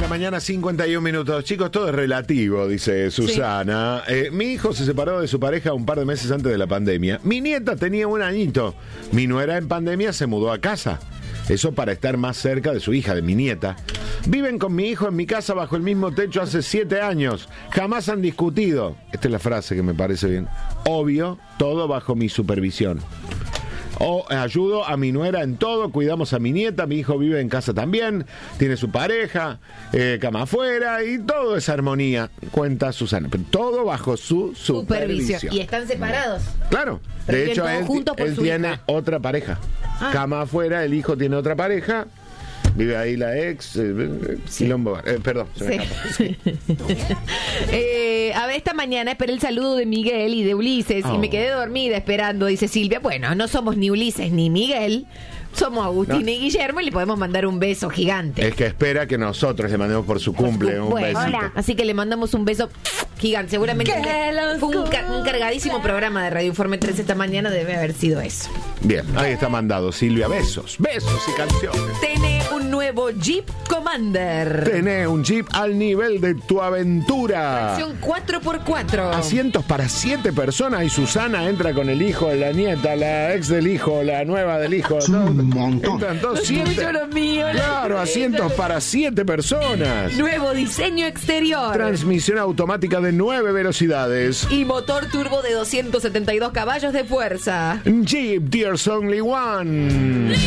mañana, 51 minutos. Chicos, todo es relativo, dice Susana. Mi hijo se separó de su pareja un par de meses antes de la pandemia. Mi nieta tenía 1 añito. Mi nuera en pandemia se mudó a casa. Eso para estar más cerca de su hija, de mi nieta. Viven con mi hijo en mi casa bajo el mismo techo hace 7 años. Jamás han discutido. Esta es la frase que me parece bien. Obvio, todo bajo mi supervisión. Ayudo a mi nuera en todo, cuidamos a mi nieta, mi hijo vive en casa también, tiene su pareja, cama afuera y todo es armonía, cuenta Susana. Pero todo bajo su supervisión. ¿Y están separados? Claro, pero de hecho él tiene hija. Otra pareja. Cama afuera, el hijo tiene otra pareja. Vive ahí la ex, Quilombo. Perdón, se me escapó. A ver, esta mañana esperé el saludo de Miguel y de Ulises y me quedé dormida esperando, dice Silvia. Bueno, no somos ni Ulises ni Miguel, somos Agustín y Guillermo y le podemos mandar un beso gigante. Es que espera que nosotros le mandemos por su cumple un besito. Hola. Así que le mandamos un beso gigante. Seguramente fue un cargadísimo programa de Radio Informe 3 esta mañana, debe haber sido eso. Bien, ahí está mandado, Silvia. Besos y canciones. Tenés un nuevo Jeep Commander. Tenés un Jeep al nivel de tu aventura. Versión 4x4. Asientos para 7 personas y Susana entra con el hijo, la nieta, la ex del hijo, la nueva del hijo. Un montón. Entran todos 7. Claro, asientos para 7 personas. Nuevo diseño exterior. Transmisión automática de 9 velocidades. Y motor turbo de 272 caballos de fuerza. Jeep, there's only one.